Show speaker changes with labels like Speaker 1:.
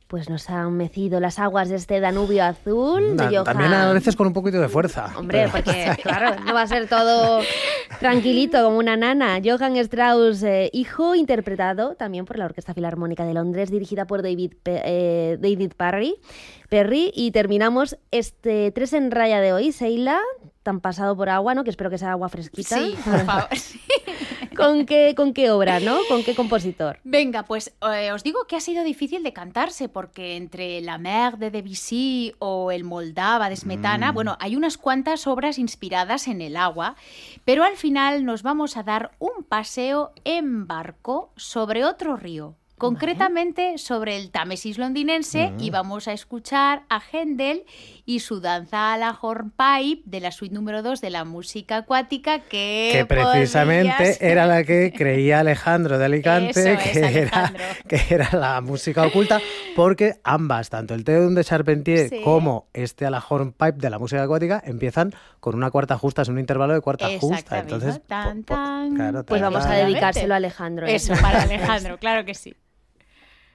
Speaker 1: pues nos han mecido las aguas de este Danubio azul.
Speaker 2: También a veces con un poquito de fuerza.
Speaker 1: Hombre, porque claro, no va a ser todo tranquilito como una nana. Johann Strauss, hijo, interpretado también por la Orquesta Filarmónica de Londres, dirigida por David Perry. Y terminamos este 3 en raya de hoy, Seila, tan pasado por agua, ¿no? Que espero que sea agua fresquita.
Speaker 3: Sí, por favor. Sí.
Speaker 1: ¿Con qué obra, no? ¿Con qué compositor?
Speaker 3: Venga, pues os digo que ha sido difícil de cantarse, porque entre La Mer de Debussy o El Moldava de Smetana, bueno, hay unas cuantas obras inspiradas en el agua, pero al final nos vamos a dar un paseo en barco sobre otro río. Concretamente sobre el Támesis londinense, y vamos a escuchar a Händel y su danza a la hornpipe de la suite número 2 de la música acuática, que precisamente
Speaker 2: era la que creía Alejandro de Alicante que era la música oculta, porque ambas, tanto el Te Deum de Charpentier como este a la hornpipe de la música acuática, empiezan con una cuarta justa, es un intervalo de cuarta justa. Entonces,
Speaker 3: tan, tan.
Speaker 2: Claro,
Speaker 1: pues vamos a dedicárselo a Alejandro.
Speaker 3: Eso, para Alejandro, claro que sí.